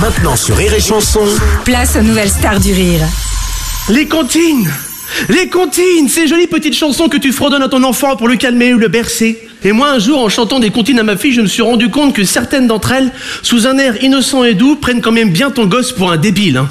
Maintenant sur Rire et Chanson. Place aux nouvelles stars du rire. Les comptines, ces jolies petites chansons que tu fredonnes à ton enfant pour le calmer ou le bercer. Et moi, un jour, en chantant des comptines à ma fille, je me suis rendu compte que certaines d'entre elles, sous un air innocent et doux, prennent quand même bien ton gosse pour un débile.